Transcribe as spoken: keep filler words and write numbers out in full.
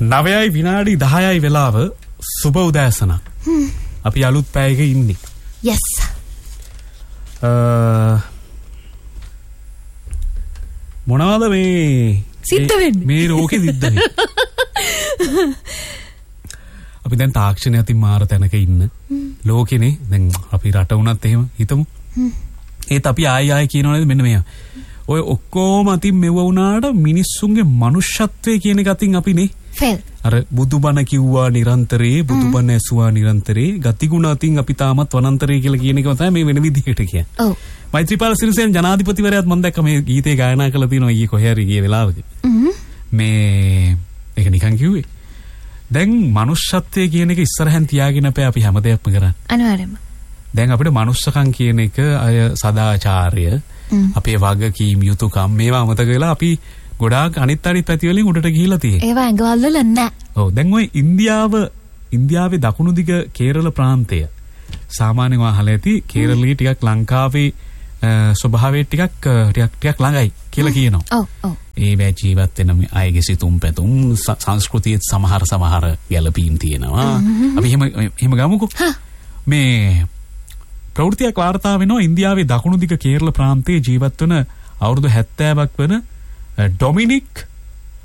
නවයයි විනාඩි දහයයි වෙලාව සුබ උදෑසනක්. අපි අලුත් පැයක ඉන්නේ. Yes. මොනවද මේ සිද්ධ වෙන්නේ? මේ ලෝකෙ සිද්ධ වෙන්නේ. අපි දැන් තාක්ෂණය අතින් මාර තැනක ඉන්න. ලෝකෙනේ දැන් අපි රට වුණත් එහෙම හිතමු. ඒත් අපි ආයි ආයි කියනවා නේද මෙන්න මෙයා. ඔය ඔක්කොම අතින් මෙව වුණාට මිනිස්සුන්ගේ මනුෂ්‍යත්වයේ කියන එක අතින් අපිනේ ෆෙල්. අර බුදුබණ කිව්වා නිරන්තරේ බුදුබණ ඇසුවා නිරන්තරේ ගතිගුණ අතින් අපි තාමත් වනාන්තරේ කියලා කියන එක තමයි මේ වෙන විදිහට කියන්නේ. ඔව්. මෛත්‍රීපාල සිරිසේන ජනාධිපතිවරයාත් මම දැක්ක මේ ගීතේ ගායනා කළා තියෙනවා ඊයේ කොහේ හරි ගිය වෙලාවක. මේ ඒක නිකන් කිව්වේ. දැන් මනුෂ්‍යත්වයේ කියන එක ඉස්සරහෙන් තියාගෙන අපේ අපි හැම දෙයක්ම කරන්නේ. අනිවාර්යයෙන්ම. දැන් අපිට මනුස්සකම් කියන එක අය සදාචාරය අපේ වගකීම් යුතුයකම් මේවා අමතක වෙලා අපි ගොඩාක් අනිත් අනිත් පැති වලින් උඩට ගිහිලා තියෙනවා. ඒවා ඇඟවල් වල නැහැ. ඔව් දැන් ওই ඉන්දියාව ඉන්දියාවේ දකුණු දිග කේරළ ප්‍රාන්තය සාමාන්‍යව අහලා ඇති කේරළයේ ටිකක් ලංකාවේ ස්වභාවයේ ටිකක් ටිකක් ටිකක් ළඟයි කියලා කියනවා. ඔව් ඔව්. ඒ වේ ජීවත් වෙන මේ අයගේ සිතුම් පැතුම් සංස්කෘතියේ සමහර සමහර ගැළපීම් තියෙනවා. අපි එහෙම එහෙම ගමුකෝ. මේ ප්‍රවෘත්තියක් වාර්තා වෙනවා ඉන්දියාවේ දකුණු දිග කේරළ ප්‍රාන්තයේ ජීවත් වන අවුරුදු හැත්තෑවක් වන ඩොමිනික්